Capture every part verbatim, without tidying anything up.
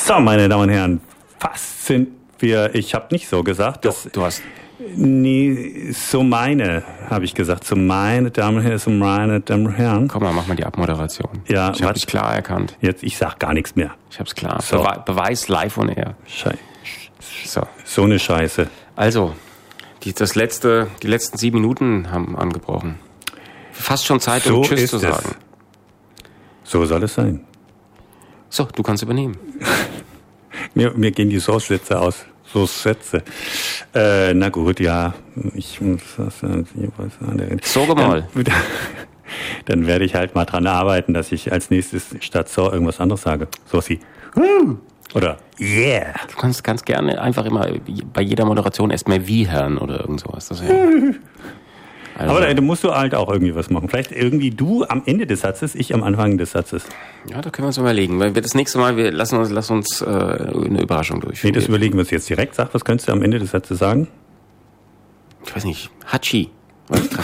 So, meine Damen und Herren, fast sind wir, ich habe nicht so gesagt. Doch, dass, du hast... Nee, so meine, habe ich gesagt. So meine Damen und Herren, so meine Damen und Herren. Komm mal, mach mal die Abmoderation. Ja, ich habe dich klar erkannt. Jetzt, ich sag gar nichts mehr. Ich hab's klar. So. Bewe- Beweis live on air. Scheiße. So. So eine Scheiße. Also, die, das letzte, die letzten sieben Minuten haben angebrochen. Fast schon Zeit, um So Tschüss ist zu es. sagen. So soll es sein. So, du kannst übernehmen. Mir, mir gehen die Sauce-Sätze aus. Sauce-Sätze. Äh, na gut, ja. Ich muss das sagen. Sorge mal. Dann, dann werde ich halt mal dran arbeiten, dass ich als nächstes statt so irgendwas anderes sage. So wie oder yeah. Du kannst ganz gerne einfach immer bei jeder Moderation erst mal wie hören oder irgend sowas. Das wär, also, Aber da musst du halt auch irgendwie was machen. Vielleicht irgendwie du am Ende des Satzes, ich am Anfang des Satzes. ja, da können wir uns überlegen. Weil wir das nächste Mal, wir lassen uns, lassen uns äh, eine Überraschung durchführen. Nee, das überlegen wir uns jetzt direkt. Sag, was könntest du am Ende des Satzes sagen? Ich weiß nicht. Hatschi. Weiß ich grad.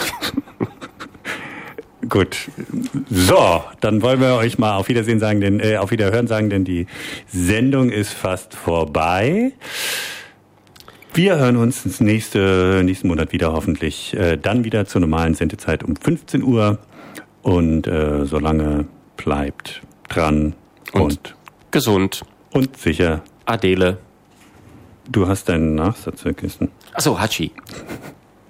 Gut. So, dann wollen wir euch mal auf Wiedersehen sagen, denn äh, auf Wiederhören sagen, denn die Sendung ist fast vorbei. Wir hören uns ins nächste, nächsten Monat wieder hoffentlich. Äh, dann wieder zur normalen Sendezeit um fünfzehn Uhr. Und äh, solange bleibt dran und, Und gesund. und sicher. Adele. Du hast deinen Nachsatz vergessen. Achso, Hatschi.